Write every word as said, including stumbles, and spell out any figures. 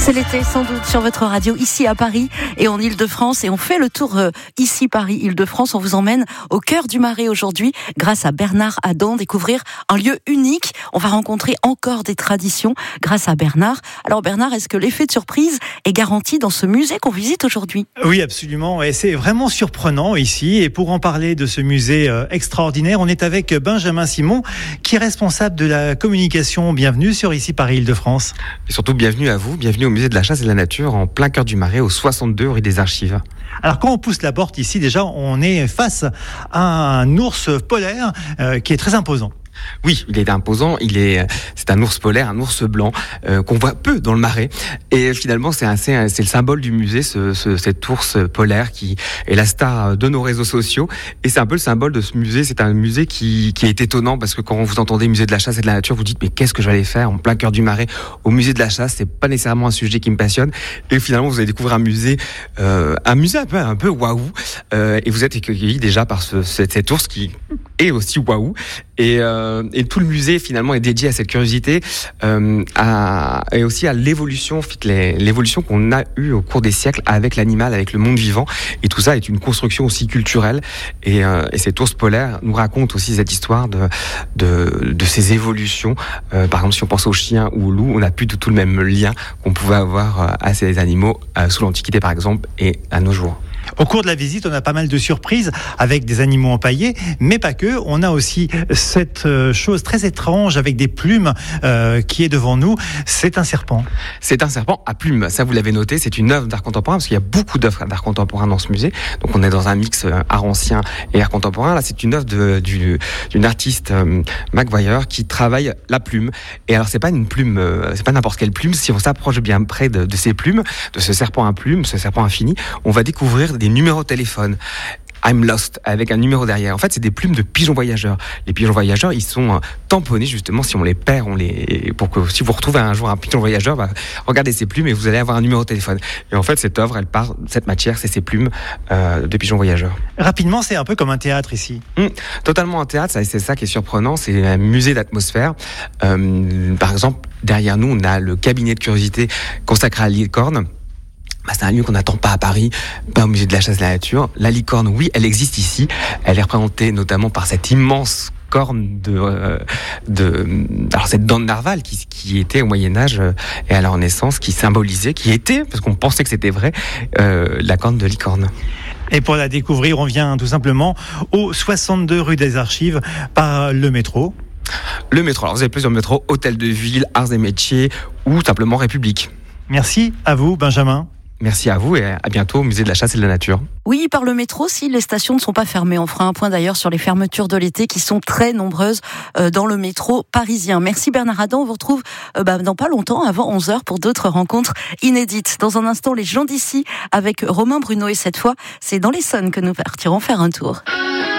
C'est l'été sans doute sur votre radio ici à Paris et en Ile-de-France, et on fait le tour euh, ici Paris Ile-de-France. On vous emmène au cœur du Marais aujourd'hui grâce à Bernard Adam, découvrir un lieu unique. On va rencontrer encore des traditions grâce à Bernard. Alors Bernard, est-ce que l'effet de surprise est garanti dans ce musée qu'on visite aujourd'hui? Oui, absolument, et c'est vraiment surprenant ici. Et pour en parler de ce musée euh, extraordinaire, on est avec Benjamin Simon, qui est responsable de la communication. Bienvenue sur ici Paris Ile-de-France. Et surtout bienvenue à vous, bienvenue au musée de la chasse et de la nature en plein cœur du Marais, au soixante-deux rue des Archives. Alors quand on pousse la porte ici, déjà on est face à un ours polaire euh, qui est très imposant. Oui, il est imposant, il est, c'est un ours polaire, un ours blanc euh, qu'on voit peu dans le Marais. Et finalement, c'est, assez, c'est le symbole du musée, ce, ce, cet ours polaire qui est la star de nos réseaux sociaux. Et c'est un peu le symbole de ce musée. C'est un musée qui, qui est étonnant parce que quand vous entendez musée de la chasse et de la nature, vous dites mais qu'est-ce que je vais aller faire en plein cœur du Marais au musée de la chasse? C'est pas nécessairement un sujet qui me passionne. Et finalement, vous allez découvrir un musée, euh, un musée un peu, un peu waouh. Euh, et vous êtes accueilli déjà par ce, cet, cet ours qui est aussi waouh. Et, euh, et tout le musée finalement est dédié à cette curiosité euh, à, et aussi à l'évolution, l'évolution qu'on a eue au cours des siècles avec l'animal, avec le monde vivant. Et tout ça est une construction aussi culturelle. Et, euh, et cet ours polaire nous raconte aussi cette histoire de, de, de ces évolutions. Euh, par exemple, si on pense aux chiens ou aux loups, on n'a plus du tout le même lien qu'on pouvait avoir à ces animaux euh, sous l'Antiquité par exemple et à nos jours. Au cours de la visite, on a pas mal de surprises avec des animaux empaillés, mais pas que. On a aussi cette chose très étrange avec des plumes euh, qui est devant nous. C'est un serpent. C'est un serpent à plumes. Ça, vous l'avez noté, c'est une œuvre d'art contemporain parce qu'il y a beaucoup d'œuvres d'art contemporain dans ce musée. Donc, on est dans un mix art ancien et art contemporain. Là, c'est une œuvre de, du, d'une artiste euh, McGuire qui travaille la plume. Et alors, c'est pas une plume, euh, c'est pas n'importe quelle plume. Si on s'approche bien près de, de ces plumes, de ce serpent à plumes, ce serpent infini, on va découvrir des numéros de téléphone. I'm lost, avec un numéro derrière. En fait, c'est des plumes de pigeons voyageurs. Les pigeons voyageurs, ils sont euh, tamponnés, justement, si on les perd, on les, pour que, si vous retrouvez un jour un pigeon voyageur, bah, regardez ces plumes et vous allez avoir un numéro de téléphone. Et en fait, cette œuvre, elle part, cette matière, c'est ces plumes euh, de pigeons voyageurs. Rapidement, c'est un peu comme un théâtre ici. Mmh, totalement un théâtre, ça, c'est ça qui est surprenant, c'est un musée d'atmosphère. Euh, par exemple, derrière nous, on a le cabinet de curiosité consacré à la licorne. Bah, c'est un lieu qu'on n'attend pas à Paris, pas au musée de la chasse et de la nature. La licorne, oui, elle existe ici. Elle est représentée notamment par cette immense corne de, euh, de alors cette dent de narval qui, qui était au Moyen-Âge euh, et à la Renaissance, qui symbolisait, qui était, parce qu'on pensait que c'était vrai, euh, la corne de licorne. Et pour la découvrir, on vient tout simplement au soixante-deux rue des Archives par le métro. Le métro, alors vous avez plusieurs métros, Hôtel de Ville, Arts et Métiers ou simplement République. Merci à vous, Benjamin. Merci à vous et à bientôt au musée de la chasse et de la nature. Oui, par le métro, si les stations ne sont pas fermées. On fera un point d'ailleurs sur les fermetures de l'été qui sont très nombreuses euh, dans le métro parisien. Merci Bernard Adam, on vous retrouve euh, bah, dans pas longtemps, avant onze heures, pour d'autres rencontres inédites. Dans un instant, les gens d'ici avec Romain Bruno, et cette fois, c'est dans l'Essonne que nous partirons faire un tour.